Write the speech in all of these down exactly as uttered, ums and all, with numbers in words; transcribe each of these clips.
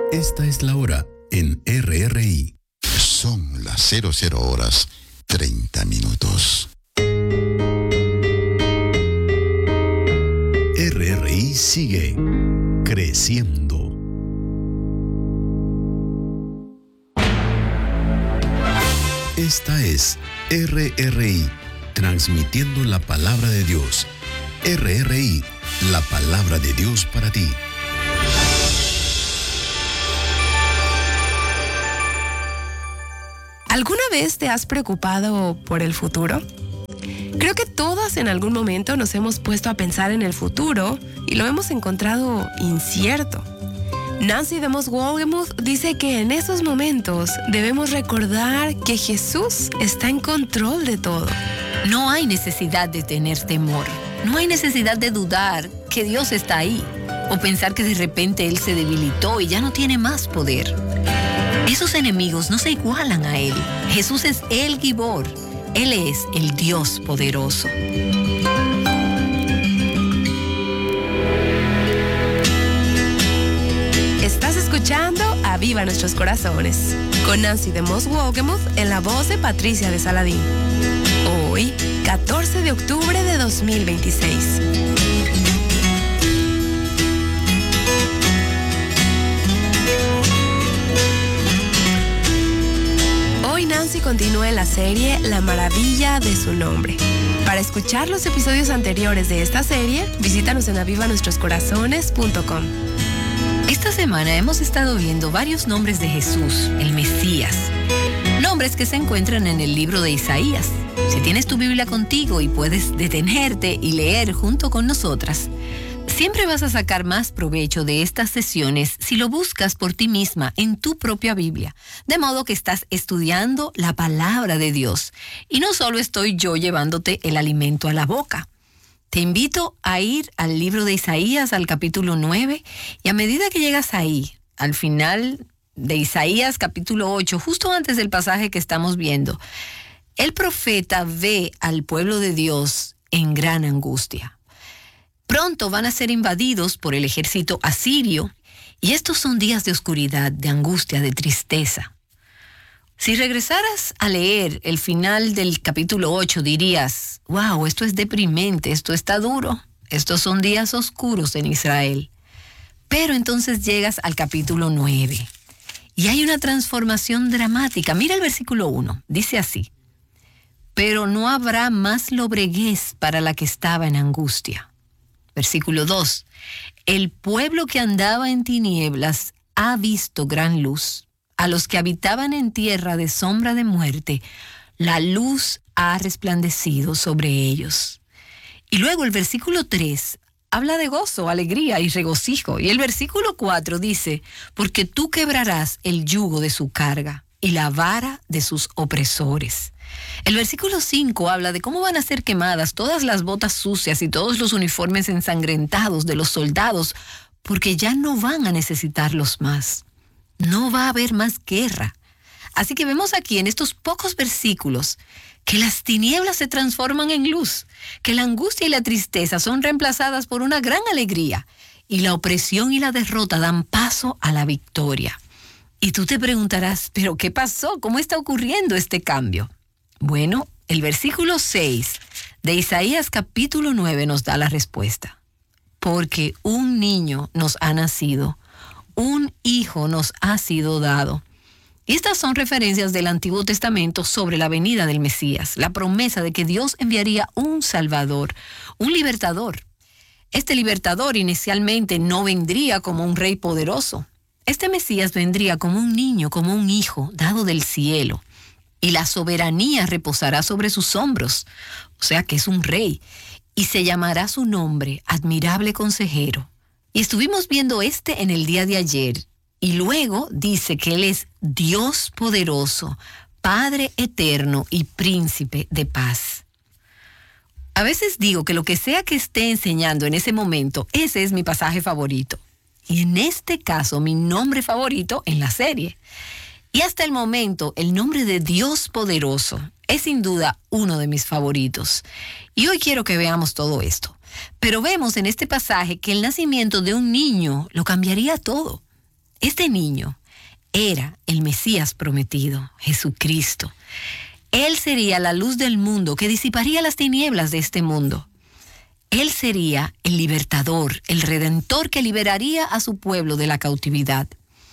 Esta es la hora en R R I. Son las cero cero horas treinta minutos. R R I sigue creciendo. Esta es R R I, transmitiendo la palabra de Dios. R R I, la palabra de Dios para ti. ¿Alguna vez te has preocupado por el futuro? Creo que todas en algún momento nos hemos puesto a pensar en el futuro y lo hemos encontrado incierto. Nancy DeMoss Wolgemuth dice que en esos momentos debemos recordar que Jesús está en control de todo. No hay necesidad de tener temor. No hay necesidad de dudar que Dios está ahí o pensar que de repente Él se debilitó y ya no tiene más poder. Esos enemigos no se igualan a Él. Jesús es el Gibor. Él es el Dios poderoso. Estás escuchando Aviva Nuestros Corazones con Nancy DeMoss Wolgemuth en la voz de Patricia de Saladín. Hoy, catorce de octubre de dos mil veintiséis. Hoy Nancy continúa en la serie La Maravilla de su Nombre. Para escuchar los episodios anteriores de esta serie, visítanos en aviva nuestros corazones punto com. Esta semana hemos estado viendo varios nombres de Jesús, el Mesías. Nombres que se encuentran en el libro de Isaías. Si tienes tu Biblia contigo y puedes detenerte y leer junto con nosotras, siempre vas a sacar más provecho de estas sesiones si lo buscas por ti misma en tu propia Biblia. De modo que estás estudiando la palabra de Dios. Y no solo estoy yo llevándote el alimento a la boca. Te invito a ir al libro de Isaías, al capítulo nueve, y a medida que llegas ahí, al final de Isaías capítulo ocho, justo antes del pasaje que estamos viendo, el profeta ve al pueblo de Dios en gran angustia. Pronto van a ser invadidos por el ejército asirio, y estos son días de oscuridad, de angustia, de tristeza. Si regresaras a leer el final del capítulo ocho, dirías, wow, esto es deprimente, esto está duro, estos son días oscuros en Israel. Pero entonces llegas al capítulo nueve, y hay una transformación dramática. Mira el versículo uno, dice así: pero no habrá más lobreguez para la que estaba en angustia. Versículo dos, el pueblo que andaba en tinieblas ha visto gran luz. A los que habitaban en tierra de sombra de muerte, la luz ha resplandecido sobre ellos. Y luego el versículo tres habla de gozo, alegría y regocijo. Y el versículo cuatro dice, porque tú quebrarás el yugo de su carga y la vara de sus opresores. El versículo cinco habla de cómo van a ser quemadas todas las botas sucias y todos los uniformes ensangrentados de los soldados, porque ya no van a necesitarlos más. No va a haber más guerra. Así que vemos aquí en estos pocos versículos que las tinieblas se transforman en luz, que la angustia y la tristeza son reemplazadas por una gran alegría y la opresión y la derrota dan paso a la victoria. Y tú te preguntarás, ¿pero qué pasó? ¿Cómo está ocurriendo este cambio? Bueno, el versículo seis de Isaías capítulo nueve nos da la respuesta. Porque un niño nos ha nacido, un hijo nos ha sido dado. Y estas son referencias del Antiguo Testamento sobre la venida del Mesías, la promesa de que Dios enviaría un Salvador, un libertador. Este libertador inicialmente no vendría como un rey poderoso. Este Mesías vendría como un niño, como un hijo dado del cielo. Y la soberanía reposará sobre sus hombros, o sea que es un rey. Y se llamará su nombre Admirable Consejero. Y estuvimos viendo este en el día de ayer. Y luego dice que Él es Dios poderoso, Padre eterno y Príncipe de paz. A veces digo que lo que sea que esté enseñando en ese momento, ese es mi pasaje favorito. Y en este caso, mi nombre favorito en la serie. Y hasta el momento, el nombre de Dios poderoso es sin duda uno de mis favoritos. Y hoy quiero que veamos todo esto. Pero vemos en este pasaje que el nacimiento de un niño lo cambiaría todo. Este niño era el Mesías prometido, Jesucristo. Él sería la luz del mundo que disiparía las tinieblas de este mundo. Él sería el libertador, el redentor que liberaría a su pueblo de la cautividad.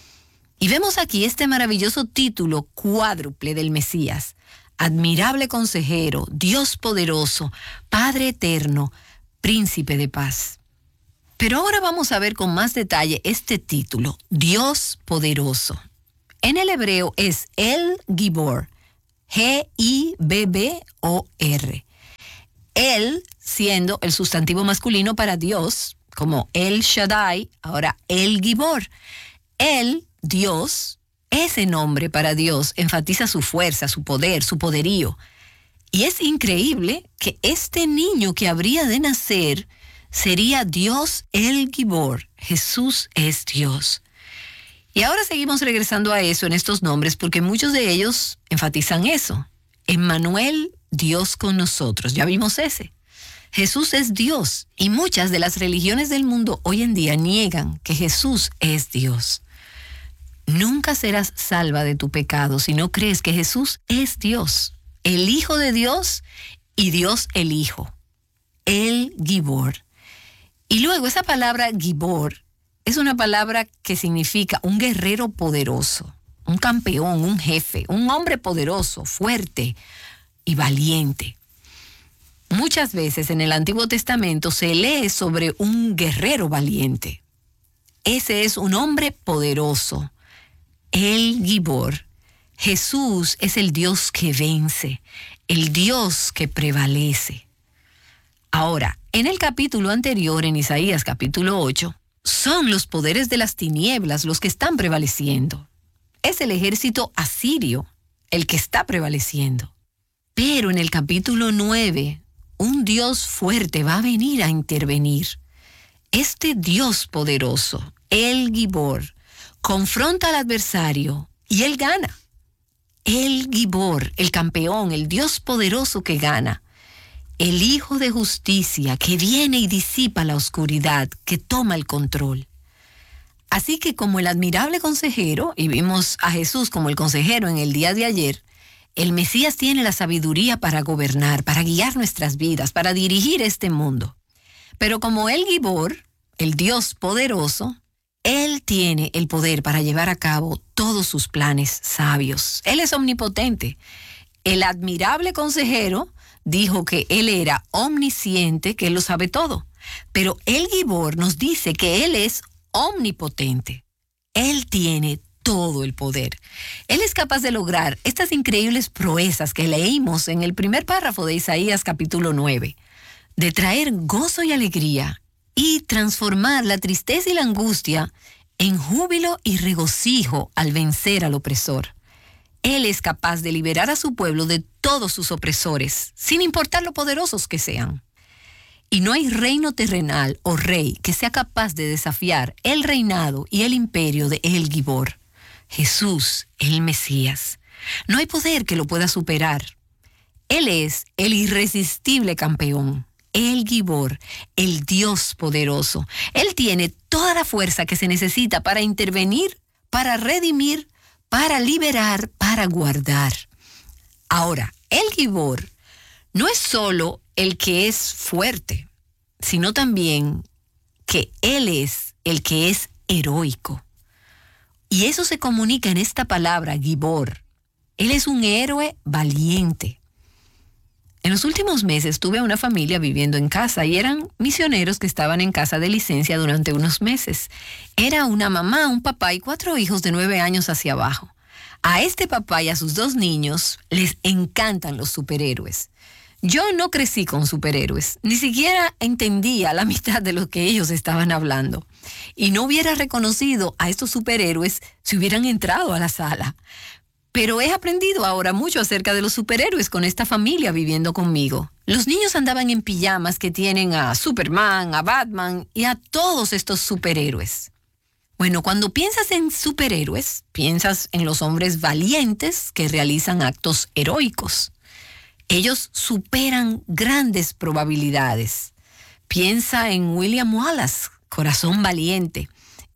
Y vemos aquí este maravilloso título cuádruple del Mesías: admirable consejero, Dios poderoso, Padre eterno, príncipe de paz. Pero ahora vamos a ver con más detalle este título, Dios poderoso. En el hebreo es El Gibor, G I B B O R. El siendo el sustantivo masculino para Dios, como El Shaddai, ahora El Gibor. El, Dios, ese nombre para Dios enfatiza su fuerza, su poder, su poderío. Y es increíble que este niño que habría de nacer sería Dios El Gibor. Jesús es Dios. Y ahora seguimos regresando a eso en estos nombres porque muchos de ellos enfatizan eso. Emmanuel, Dios con nosotros. Ya vimos ese. Jesús es Dios y muchas de las religiones del mundo hoy en día niegan que Jesús es Dios. Nunca serás salva de tu pecado si no crees que Jesús es Dios, el Hijo de Dios y Dios el Hijo, el Gibor. Y luego esa palabra Gibor es una palabra que significa un guerrero poderoso, un campeón, un jefe, un hombre poderoso, fuerte y valiente. Muchas veces en el Antiguo Testamento se lee sobre un guerrero valiente. Ese es un hombre poderoso, el Gibor. Jesús es el Dios que vence, el Dios que prevalece. Ahora, en el capítulo anterior, en Isaías capítulo ocho, son los poderes de las tinieblas los que están prevaleciendo. Es el ejército asirio el que está prevaleciendo. Pero en el capítulo nueve, un Dios fuerte va a venir a intervenir. Este Dios poderoso, el Gibor, confronta al adversario y él gana. El Gibor, el campeón, el Dios poderoso que gana. El Hijo de Justicia que viene y disipa la oscuridad, que toma el control. Así que como el admirable consejero, y vimos a Jesús como el consejero en el día de ayer, el Mesías tiene la sabiduría para gobernar, para guiar nuestras vidas, para dirigir este mundo. Pero como el Gibor, el Dios poderoso, Él tiene el poder para llevar a cabo todos sus planes sabios. Él es omnipotente. El admirable consejero dijo que Él era omnisciente, que Él lo sabe todo. Pero el Gibor nos dice que Él es omnipotente. Él tiene todo el poder. Él es capaz de lograr estas increíbles proezas que leímos en el primer párrafo de Isaías capítulo nueve, de traer gozo y alegría y transformar la tristeza y la angustia en júbilo y regocijo al vencer al opresor. Él es capaz de liberar a su pueblo de todos sus opresores, sin importar lo poderosos que sean. Y no hay reino terrenal o rey que sea capaz de desafiar el reinado y el imperio de El Gibor, Jesús, el Mesías. No hay poder que lo pueda superar. Él es el irresistible campeón, el Gibor, el Dios poderoso. Él tiene toda la fuerza que se necesita para intervenir, para redimir, para liberar, para guardar. Ahora, el Gibor no es solo el que es fuerte, sino también que Él es el que es heroico. Y eso se comunica en esta palabra, Gibor. Él es un héroe valiente. En los últimos meses tuve a una familia viviendo en casa y eran misioneros que estaban en casa de licencia durante unos meses. Era una mamá, un papá y cuatro hijos de nueve años hacia abajo. A este papá y a sus dos niños les encantan los superhéroes. Yo no crecí con superhéroes, ni siquiera entendía la mitad de lo que ellos estaban hablando. Y no hubiera reconocido a estos superhéroes si hubieran entrado a la sala. Pero he aprendido ahora mucho acerca de los superhéroes con esta familia viviendo conmigo. Los niños andaban en pijamas que tienen a Superman, a Batman y a todos estos superhéroes. Bueno, cuando piensas en superhéroes, piensas en los hombres valientes que realizan actos heroicos. Ellos superan grandes probabilidades. Piensa en William Wallace, corazón valiente,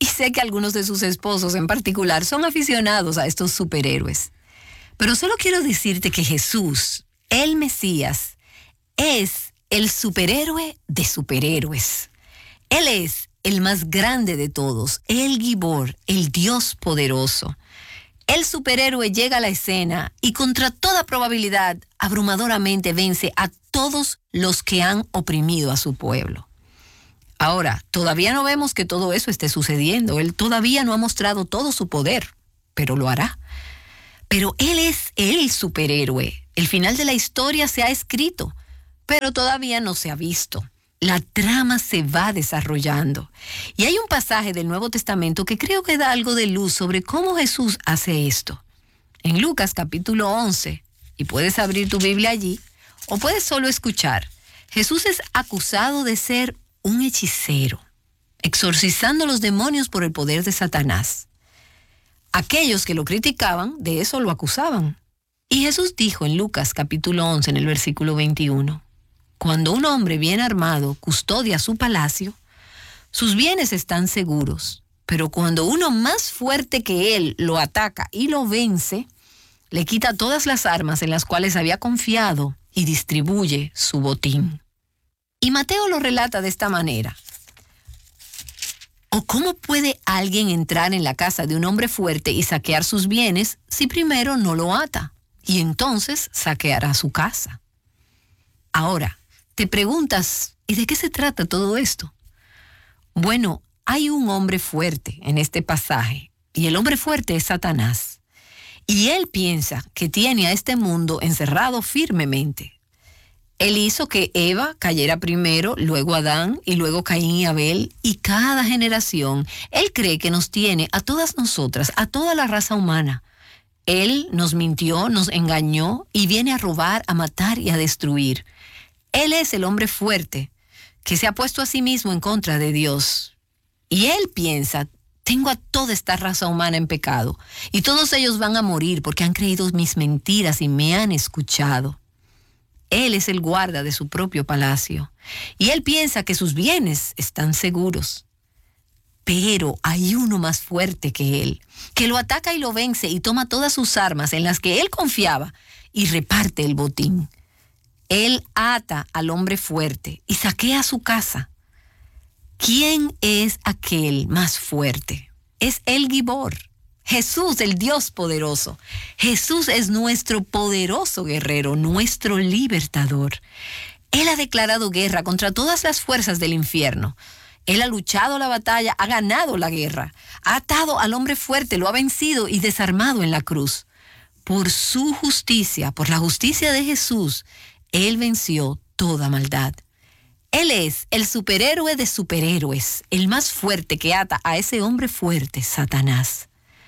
Y sé que algunos de sus esposos en particular son aficionados a estos superhéroes. Pero solo quiero decirte que Jesús, el Mesías, es el superhéroe de superhéroes. Él es el más grande de todos, el Gibor, el Dios poderoso. El superhéroe llega a la escena y contra toda probabilidad, abrumadoramente vence a todos los que han oprimido a su pueblo. Ahora, todavía no vemos que todo eso esté sucediendo. Él todavía no ha mostrado todo su poder, pero lo hará. Pero Él es el superhéroe. El final de la historia se ha escrito, pero todavía no se ha visto. La trama se va desarrollando. Y hay un pasaje del Nuevo Testamento que creo que da algo de luz sobre cómo Jesús hace esto. En Lucas capítulo once, y puedes abrir tu Biblia allí, o puedes solo escuchar, Jesús es acusado de ser un hechicero, exorcizando los demonios por el poder de Satanás. Aquellos que lo criticaban, de eso lo acusaban. Y Jesús dijo en Lucas capítulo once, en el versículo veintiuno, cuando un hombre bien armado custodia su palacio, sus bienes están seguros, pero cuando uno más fuerte que él lo ataca y lo vence, le quita todas las armas en las cuales había confiado y distribuye su botín. Y Mateo lo relata de esta manera. ¿O cómo puede alguien entrar en la casa de un hombre fuerte y saquear sus bienes si primero no lo ata? Y entonces saqueará su casa. Ahora, te preguntas, ¿y de qué se trata todo esto? Bueno, hay un hombre fuerte en este pasaje, y el hombre fuerte es Satanás. Y él piensa que tiene a este mundo encerrado firmemente. Él hizo que Eva cayera primero, luego Adán y luego Caín y Abel, y cada generación, él cree que nos tiene a todas nosotras, a toda la raza humana. Él nos mintió, nos engañó y viene a robar, a matar y a destruir. Él es el hombre fuerte que se ha puesto a sí mismo en contra de Dios. Y él piensa, tengo a toda esta raza humana en pecado, y todos ellos van a morir porque han creído mis mentiras y me han escuchado. Él es el guarda de su propio palacio, y él piensa que sus bienes están seguros. Pero hay uno más fuerte que él, que lo ataca y lo vence y toma todas sus armas en las que él confiaba y reparte el botín. Él ata al hombre fuerte y saquea su casa. ¿Quién es aquel más fuerte? Es el Gibor. Jesús, el Dios poderoso. Jesús es nuestro poderoso guerrero, nuestro libertador. Él ha declarado guerra contra todas las fuerzas del infierno. Él ha luchado la batalla, ha ganado la guerra, ha atado al hombre fuerte, lo ha vencido y desarmado en la cruz. Por su justicia, por la justicia de Jesús, Él venció toda maldad. Él es el superhéroe de superhéroes, el más fuerte que ata a ese hombre fuerte, Satanás.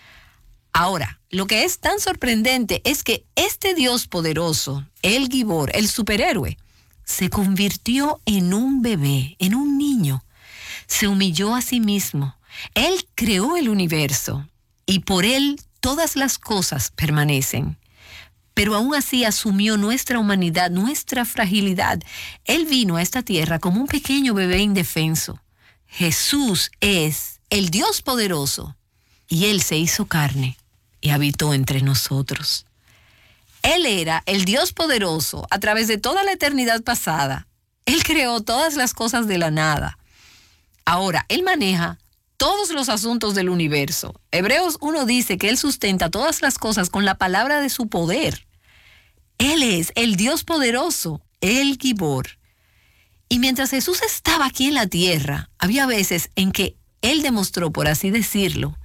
Ahora, lo que es tan sorprendente es que este Dios poderoso, el Gibor, el superhéroe, se convirtió en un bebé, en un niño. Se humilló a sí mismo. Él creó el universo y por él todas las cosas permanecen. Pero aún así asumió nuestra humanidad, nuestra fragilidad. Él vino a esta tierra como un pequeño bebé indefenso. Jesús es el Dios poderoso y Él se hizo carne y habitó entre nosotros. Él era el Dios poderoso a través de toda la eternidad pasada. Él creó todas las cosas de la nada. Ahora, Él maneja todos los asuntos del universo. Hebreos uno dice que Él sustenta todas las cosas con la palabra de su poder. Él es el Dios poderoso, el Gibor. Y mientras Jesús estaba aquí en la tierra, había veces en que Él demostró, por así decirlo,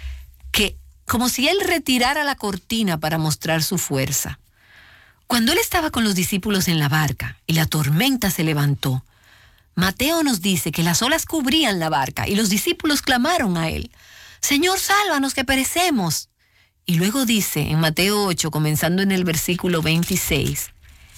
que como si Él retirara la cortina para mostrar su fuerza. Cuando Él estaba con los discípulos en la barca y la tormenta se levantó, Mateo nos dice que las olas cubrían la barca y los discípulos clamaron a Él, «Señor, sálvanos que perecemos». Y luego dice en Mateo ocho, comenzando en el versículo veintiséis,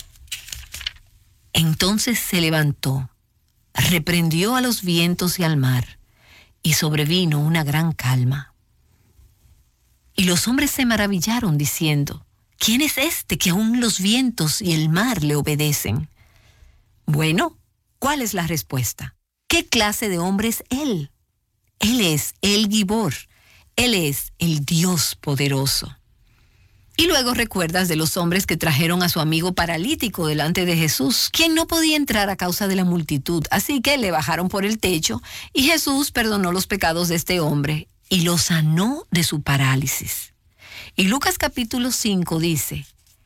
«Entonces se levantó, reprendió a los vientos y al mar, y sobrevino una gran calma. Y los hombres se maravillaron diciendo, ¿quién es este que aún los vientos y el mar le obedecen?» Bueno, ¿cuál es la respuesta? ¿Qué clase de hombre es Él? Él es el Gibor. Él es el Dios poderoso. Y luego recuerdas de los hombres que trajeron a su amigo paralítico delante de Jesús, quien no podía entrar a causa de la multitud, así que le bajaron por el techo y Jesús perdonó los pecados de este hombre y lo sanó de su parálisis. Y Lucas capítulo cinco dice: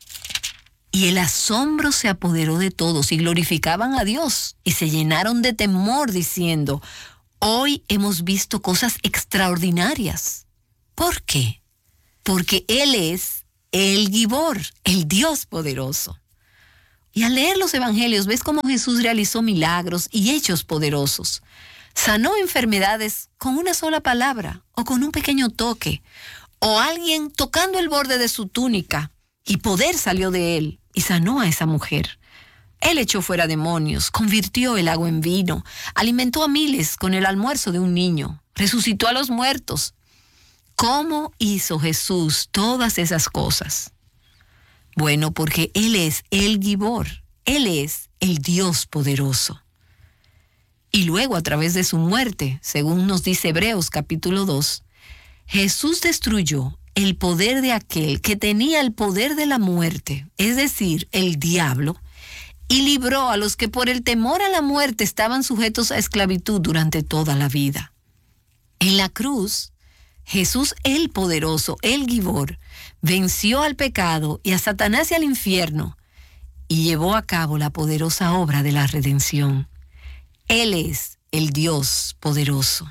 y el asombro se apoderó de todos y glorificaban a Dios y se llenaron de temor diciendo: hoy hemos visto cosas extraordinarias. ¿Por qué? Porque Él es el Gibor, el Dios poderoso. Y al leer los evangelios ves cómo Jesús realizó milagros y hechos poderosos. Sanó enfermedades con una sola palabra o con un pequeño toque, o alguien tocando el borde de su túnica y poder salió de él y sanó a esa mujer. Él echó fuera demonios, convirtió el agua en vino, alimentó a miles con el almuerzo de un niño, resucitó a los muertos. ¿Cómo hizo Jesús todas esas cosas? Bueno, porque Él es el Gibor, Él es el Dios poderoso. Y luego, a través de su muerte, según nos dice Hebreos capítulo dos, Jesús destruyó el poder de aquel que tenía el poder de la muerte, es decir, el diablo, y libró a los que por el temor a la muerte estaban sujetos a esclavitud durante toda la vida. En la cruz, Jesús el poderoso, el Gibor, venció al pecado y a Satanás y al infierno y llevó a cabo la poderosa obra de la redención. Él es el Dios poderoso.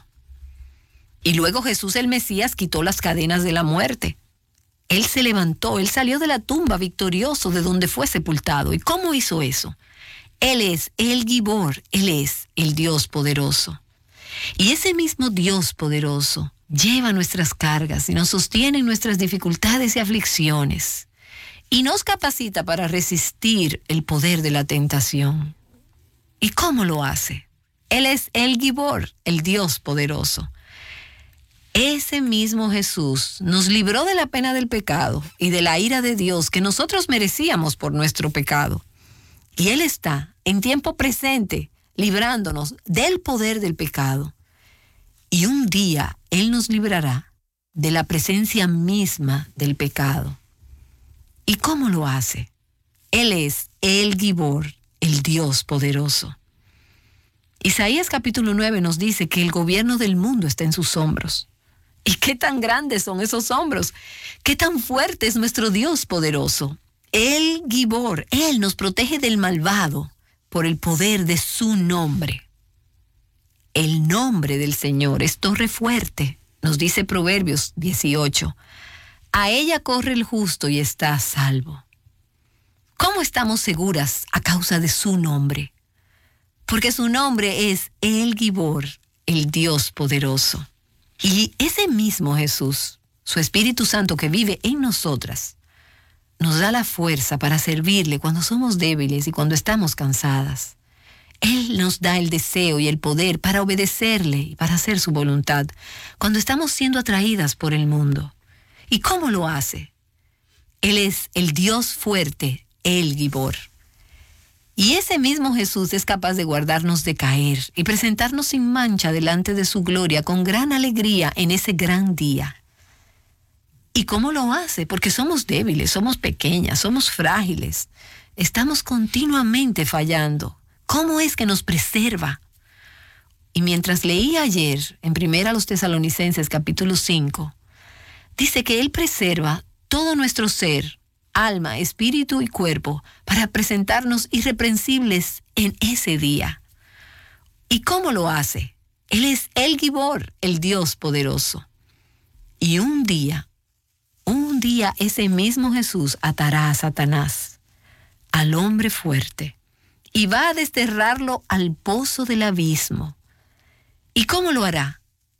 Y luego Jesús el Mesías quitó las cadenas de la muerte. Él se levantó, Él salió de la tumba victorioso de donde fue sepultado. ¿Y cómo hizo eso? Él es el Gibor, Él es el Dios poderoso. Y ese mismo Dios poderoso lleva nuestras cargas y nos sostiene en nuestras dificultades y aflicciones y nos capacita para resistir el poder de la tentación. ¿Y cómo lo hace? Él es el Gibor, el Dios poderoso. Ese mismo Jesús nos libró de la pena del pecado y de la ira de Dios que nosotros merecíamos por nuestro pecado. Y Él está en tiempo presente librándonos del poder del pecado. Y un día Él nos librará de la presencia misma del pecado. ¿Y cómo lo hace? Él es el Gibor, el Dios poderoso. Isaías capítulo nueve nos dice que el gobierno del mundo está en sus hombros. ¿Y qué tan grandes son esos hombros? ¿Qué tan fuerte es nuestro Dios poderoso? El Gibor, Él nos protege del malvado por el poder de su nombre. El nombre del Señor es torre fuerte, nos dice Proverbios dieciocho. A ella corre el justo y está a salvo. ¿Cómo estamos seguras a causa de su nombre? Porque su nombre es el Gibor, el Dios poderoso. Y ese mismo Jesús, su Espíritu Santo que vive en nosotras, nos da la fuerza para servirle cuando somos débiles y cuando estamos cansadas. Él nos da el deseo y el poder para obedecerle y para hacer su voluntad cuando estamos siendo atraídas por el mundo. ¿Y cómo lo hace? Él es el Dios fuerte, el Gibor. Y ese mismo Jesús es capaz de guardarnos de caer y presentarnos sin mancha delante de su gloria con gran alegría en ese gran día. ¿Y cómo lo hace? Porque somos débiles, somos pequeñas, somos frágiles. Estamos continuamente fallando. ¿Cómo es que nos preserva? Y mientras leí ayer en Primera los Tesalonicenses capítulo cinco, dice que Él preserva todo nuestro ser, alma, espíritu y cuerpo, para presentarnos irreprensibles en ese día. ¿Y cómo lo hace? Él es el Gibor, el Dios poderoso. Y un día, un día ese mismo Jesús atará a Satanás, al hombre fuerte, y va a desterrarlo al pozo del abismo. ¿Y cómo lo hará?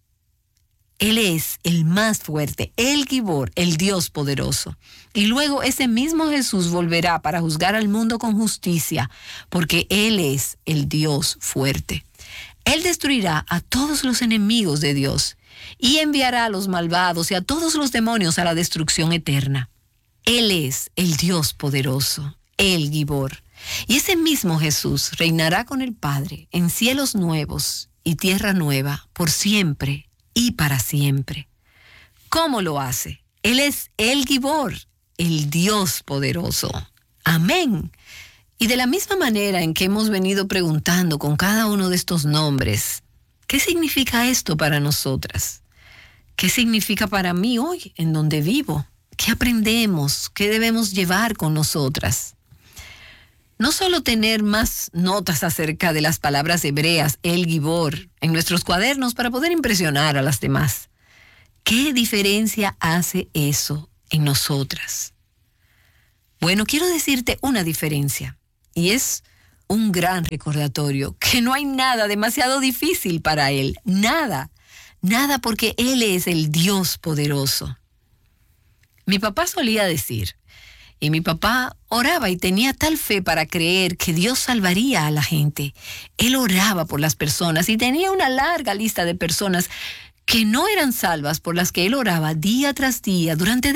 Él es el más fuerte, el Gibor, el Dios poderoso. Y luego ese mismo Jesús volverá para juzgar al mundo con justicia, porque Él es el Dios fuerte. Él destruirá a todos los enemigos de Dios y enviará a los malvados y a todos los demonios a la destrucción eterna. Él es el Dios poderoso, el Gibor. Y ese mismo Jesús reinará con el Padre en cielos nuevos y tierra nueva por siempre y para siempre. ¿Cómo lo hace? Él es el Gibor, el Dios poderoso. Amén. Y de la misma manera en que hemos venido preguntando con cada uno de estos nombres, ¿qué significa esto para nosotras? ¿Qué significa para mí hoy en donde vivo? ¿Qué aprendemos? ¿Qué debemos llevar con nosotras? No solo tener más notas acerca de las palabras hebreas, el Gibor, en nuestros cuadernos para poder impresionar a las demás. ¿Qué diferencia hace eso en nosotras? Bueno, quiero decirte una diferencia, y es un gran recordatorio, que no hay nada demasiado difícil para Él, nada, nada porque Él es el Dios poderoso. Mi papá solía decir, y mi papá oraba y tenía tal fe para creer que Dios salvaría a la gente. Él oraba por las personas y tenía una larga lista de personas que no eran salvas por las que él oraba día tras día durante